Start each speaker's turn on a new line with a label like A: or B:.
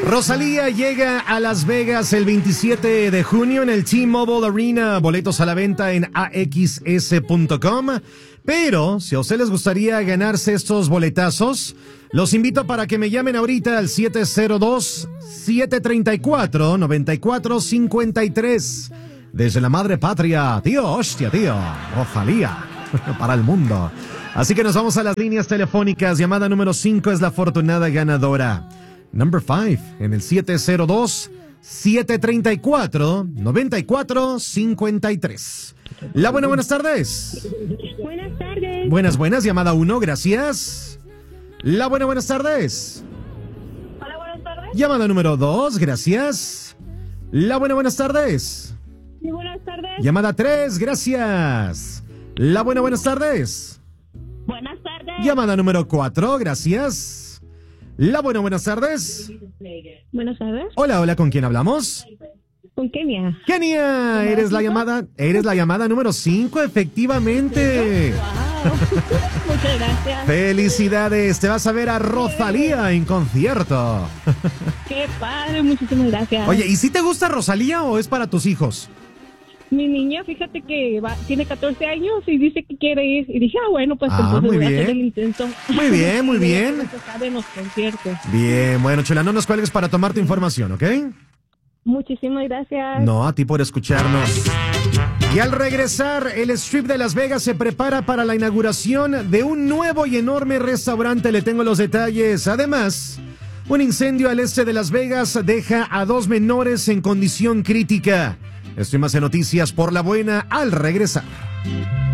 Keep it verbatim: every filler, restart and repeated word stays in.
A: Rosalía llega a Las Vegas el veintisiete de junio en el T-Mobile Arena. Boletos a la venta en A X S punto com. Pero, si a ustedes les gustaría ganarse estos boletazos, los invito para que me llamen ahorita al siete cero dos, siete tres cuatro, nueve cuatro cinco tres. Desde la madre patria, tío, hostia, tío, Rosalía, para el mundo. Así que nos vamos a las líneas telefónicas. Llamada número cinco es la afortunada ganadora. Number five, en el siete cero dos, siete tres cuatro, nueve cuatro cinco tres. La buena, buenas tardes.
B: Buenas tardes.
A: Buenas, buenas, llamada uno, gracias. La buena, buenas tardes.
B: Hola, buenas tardes.
A: Llamada número dos, gracias. La buena, buenas tardes.
B: Sí, buenas tardes.
A: Llamada tres, gracias. La buena, buenas tardes.
B: Buenas tardes.
A: Llamada número cuatro, gracias. La buena, buenas tardes.
B: Buenas tardes.
A: Hola, hola, ¿con quién hablamos?
B: ¿Con Kenia?
A: Kenia, eres la llamada, eres la llamada número cinco, efectivamente.
B: Wow. Muchas gracias.
A: Felicidades, te vas a ver a Rosalía en concierto.
B: Qué padre, muchísimas gracias.
A: Oye, ¿y si te gusta Rosalía o es para tus hijos?
B: Mi niña, fíjate que va, tiene catorce años y dice que quiere ir. Y dije, ah, bueno, pues
A: Ah,
B: entonces
A: muy
B: voy
A: bien.
B: a hacer el intento.
A: Muy bien, muy bien.
B: Que se sabe en los conciertos.
A: Bien, bueno, Chela, no nos cuelgues para tomar tu información, ¿ok?
B: Muchísimas gracias.
A: No, a ti por escucharnos. Y al regresar, el Strip de Las Vegas se prepara para la inauguración de un nuevo y enorme restaurante. Le tengo los detalles. Además, un incendio al este de Las Vegas deja a dos menores en condición crítica. Estoy más en noticias por la buena al regresar.